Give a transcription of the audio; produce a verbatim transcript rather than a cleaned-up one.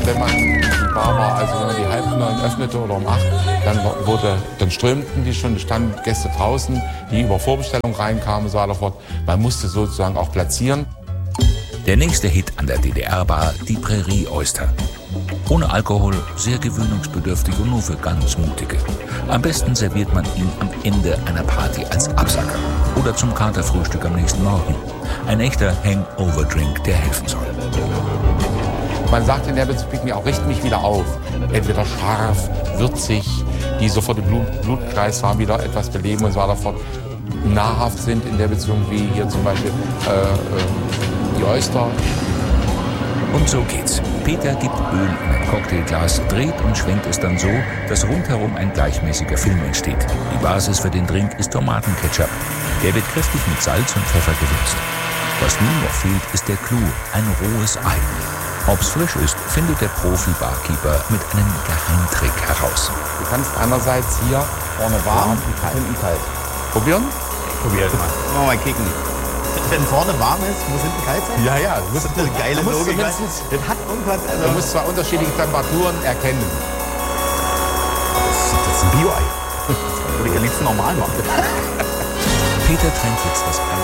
wenn man die Bar war, also wenn man die halb neun öffnete oder um acht, dann wurde, dann strömten die schon, standen Gäste draußen, die über Vorbestellung reinkamen, so weiter fort. Man musste sozusagen auch platzieren. Der nächste Hit an der D D R-Bar, die Prairie Oyster. Ohne Alkohol, sehr gewöhnungsbedürftig und nur für ganz Mutige. Am besten serviert man ihn am Ende einer Party als Absacker oder zum Katerfrühstück am nächsten Morgen. Ein echter Hangover-Drink, der helfen soll. Man sagt in der Beziehung auch, richte mich wieder auf. Entweder scharf, würzig, die sofort den Blut, Blutkreislauf wieder etwas beleben und so weiter fort. Nahrhaft sind in der Beziehung wie hier zum Beispiel äh, äh, die Oyster. Und so geht's. Peter gibt Öl in ein Cocktailglas, dreht und schwenkt es dann so, dass rundherum ein gleichmäßiger Film entsteht. Die Basis für den Drink ist Tomatenketchup. Der wird kräftig mit Salz und Pfeffer gewürzt. Was nun noch fehlt, ist der Clou, ein rohes Ei. Ob's frisch ist, findet der Profi-Barkeeper mit einem Geheimtrick heraus. Du kannst einerseits hier vorne warm und hinten kalt. Probieren? Probiert mal. Mal mal kicken. Wenn vorne warm ist, muss hinten kalt sein? Ja, ja. Du musst, das ist eine geile du musst Logik. mindestens, Das hat irgendwas. Also du musst zwei unterschiedliche Temperaturen erkennen. Das, das ist ein Bio-Ei. Das würde ich am liebsten normal machen. Peter trennt jetzt das Ei